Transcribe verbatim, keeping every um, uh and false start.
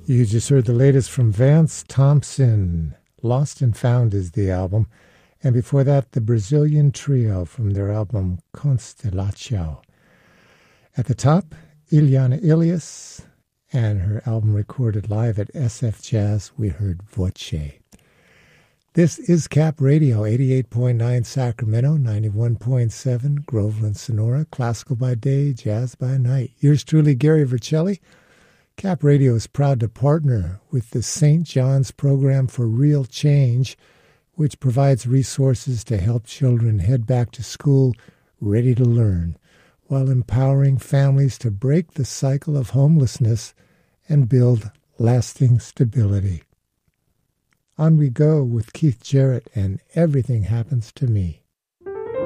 You just heard the latest from Vance Thompson. Lost and Found is the album. And before that, the Brazilian Trio from their album Constellatio. At the top, Ileana Ilias and her album recorded live at S F Jazz, we heard Voce. This is Cap Radio, eighty-eight point nine Sacramento, ninety-one point seven Groveland, Sonora, classical by day, jazz by night. Yours truly, Gary Vercelli. Cap Radio is proud to partner with the Saint John's Program for Real Change, which provides resources to help children head back to school ready to learn, while empowering families to break the cycle of homelessness and build lasting stability. On we go with Keith Jarrett and Everything Happens to Me.